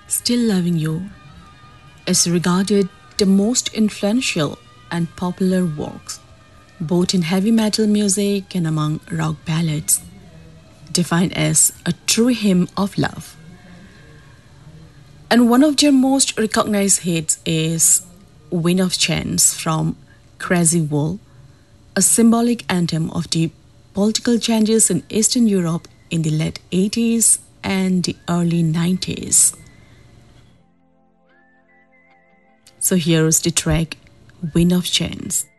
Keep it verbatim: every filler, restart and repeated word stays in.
Still Loving You is regarded the most influential and popular works, both in heavy metal music and among rock ballads, defined as a true hymn of love. And one of their most recognized hits is Wind of Chance from Crazy Wool, a symbolic anthem of the political changes in Eastern Europe in the late eighties and the early nineties. So here's the track Wind of Chance.